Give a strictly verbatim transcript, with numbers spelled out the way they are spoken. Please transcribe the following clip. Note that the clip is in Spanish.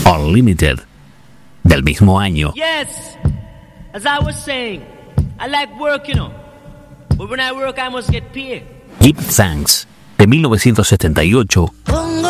Unlimited, del mismo año. Yes, as I was saying, I like work, you know, but when I work I must get paid. Give Thanks, de mil novecientos setenta y ocho.